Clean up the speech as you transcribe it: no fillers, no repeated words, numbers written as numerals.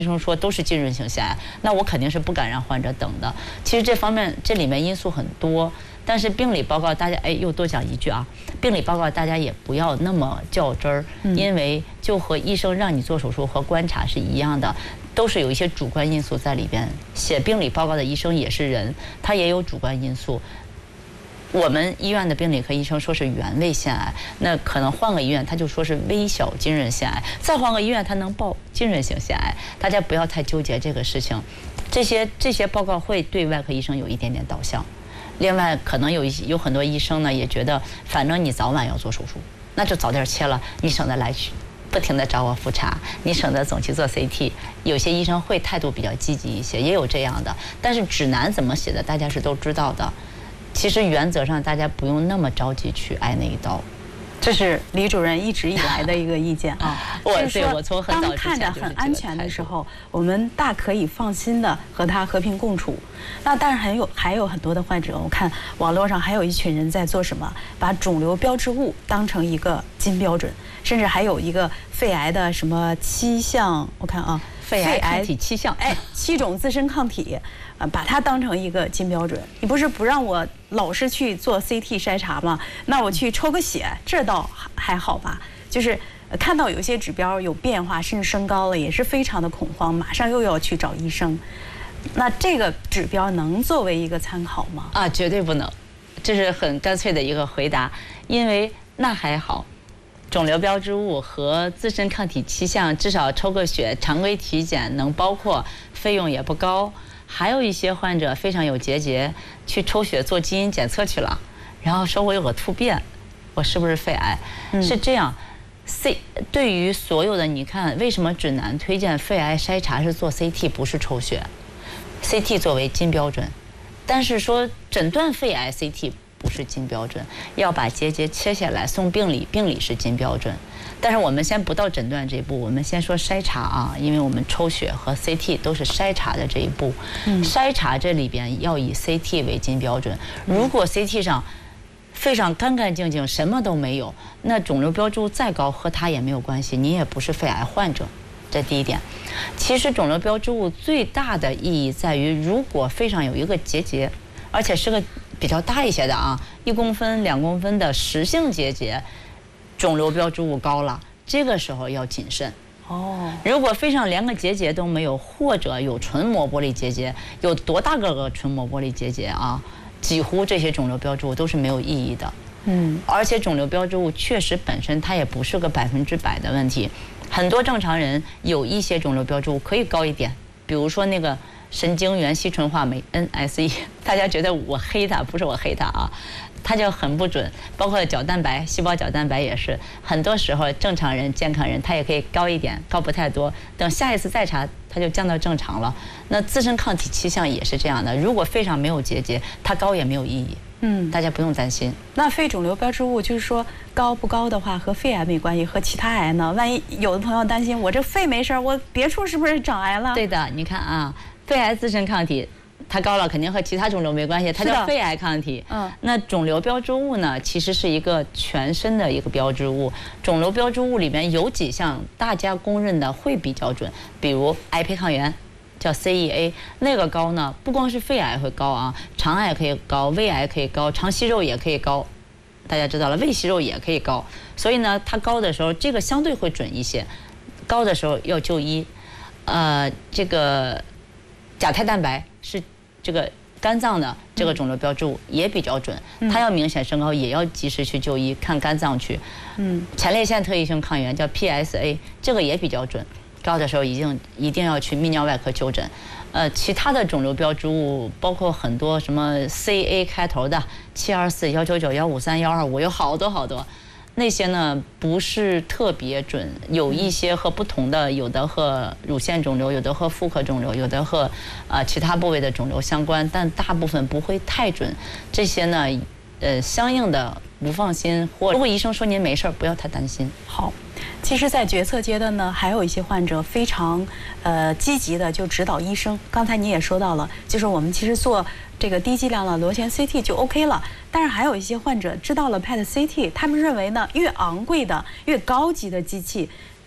医生说都是浸润性腺癌，那我肯定是不敢让患者等的。其实这方面这里面因素很多，但是病理报告大家又多讲一句啊，病理报告大家也不要那么较真儿，因为就和医生让你做手术和观察是一样的，都是有一些主观因素在里边。写病理报告的医生也是人，他也有主观因素。我们医院的病理科医生说是原位腺癌，那可能换个医院他就说是微小浸润腺癌，再换个医院他能报浸润性腺癌，大家不要太纠结这个事情。这些报告会对外科医生有一点点导向。另外，可能有很多医生呢也觉得，反正你早晚要做手术，那就早点切了，你省得来去不停地找我复查，你省得总去做 CT。有些医生会态度比较积极一些，也有这样的。但是指南怎么写的，大家是都知道的。其实原则上大家不用那么着急去挨那一刀。 这是李主任一直以来的一个意见啊。 我从很早当看着很安全的时候，我们大可以放心的和他和平共处。那当然还有很多的患者，我看网络上还有一群人在做什么，把肿瘤标志物当成一个金标准，甚至还有一个肺癌的什么7项，我看啊， 肺癌抗体7项 ，7种自身抗体。把它当成一个金标准，你不是不让我老是去做 CT 筛查吗？那我去抽个血，这倒还好吧。就是看到有些指标有变化，甚至升高了，也是非常的恐慌，马上又要去找医生。那这个指标能作为一个参考吗？ 绝对不能，这是很干脆的一个回答。因为那还好，肿瘤标志物和自身抗体7项，至少抽个血，常规体检能包括，费用也不高。还有一些患者非常有结节，去抽血做基因检测去了，然后说我有个突变，我是不是肺癌？是这样。对于所有的，你看为什么指南推荐肺癌筛查是做 CT 不是抽血 ？CT 作为金标准，但是说诊断肺癌 CT 不是金标准，要把结节切下来送病理，病理是金标准。但是我们先不到诊断这一步，我们先说筛查啊，因为我们抽血和 CT 都是筛查的这一步。筛查这里边要以 CT 为金标准。如果 CT 上肺上干干净净，什么都没有，那肿瘤标志物再高和它也没有关系，你也不是肺癌患者。这第一点。其实肿瘤标志物最大的意义在于，如果肺上有一个结节，而且是个比较大一些的啊，1公分、2公分的实性结节。肿瘤标志物高了，这个时候要谨慎。如果肺上连个结节都没有，或者有纯膜玻璃结节，有多大个纯膜玻璃结节啊？几乎这些肿瘤标志物都是没有意义的。而且肿瘤标志物确实本身它也不是个100%的问题，很多正常人有一些肿瘤标志物可以高一点，比如说那个神经元烯醇化酶 NSE， 大家觉得我黑它，不是我黑它啊。它就很不准，包括角蛋白、细胞角蛋白也是，很多时候正常人、健康人它也可以高一点，高不太多。等下一次再查，它就降到正常了。那自身抗体7项也是这样的，如果肺上没有结节，它高也没有意义。大家不用担心。 那肺肿瘤标志物就是说高不高的话，和肺癌没关系，和其他癌呢？万一有的朋友担心，我这肺没事，我别处是不是长癌了？ 对的，你看啊，肺癌自身抗体。它高了肯定和其他肿瘤没关系，它叫肺癌抗体。那肿瘤标志物呢，其实是一个全身的一个标志物。肿瘤标志物里面有几项大家公认的会比较准，比如癌胚抗原，叫 CEA， 那个高呢，不光是肺癌会高啊，肠癌可以高，胃癌可以高，肠息肉也可以高。大家知道了，胃息肉也可以高，所以呢，它高的时候，这个相对会准一些。高的时候要就医。这个甲胎蛋白是。这个肝脏的这个肿瘤标志物也比较准，它要明显升高，也要及时去就医看肝脏去。前列腺特异性抗原叫 PSA， 这个也比较准，高的时候一定要去泌尿外科就诊。其他的肿瘤标志物包括很多什么 CA 开头的724、199、153、125，有好多。那些呢不是特别准，有一些和不同的，有的和乳腺肿瘤，有的和妇科肿瘤，有的和其他部位的肿瘤相关，但大部分不会太准。这些呢，相应的不放心，或如果医生说您没事，不要太担心。 好。其实，在决策阶段呢，还有一些患者非常积极的就指导医生。刚才你也说到了，就是我们其实做这个低剂量的螺旋 CT 就 OK 了。但是还有一些患者知道了 PET CT， 他们认为呢，越昂贵的、越高级的机器，